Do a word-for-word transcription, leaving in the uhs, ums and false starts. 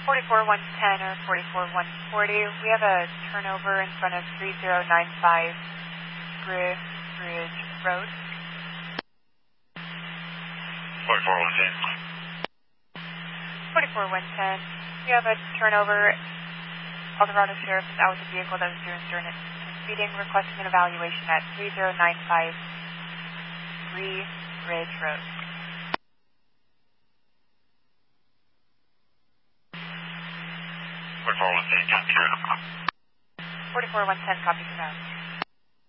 forty-four one ten or forty-four one forty. We have a turnover in front of three zero nine five Bridge, Bridge Road. forty-four one ten. forty-four one ten. We have a turnover. Colorado Sheriff is out with a vehicle that was driven during a speeding, requesting an evaluation at three zero nine five Bree Bridge Road. forty-four one ten, copy through. forty-four one ten, copy through.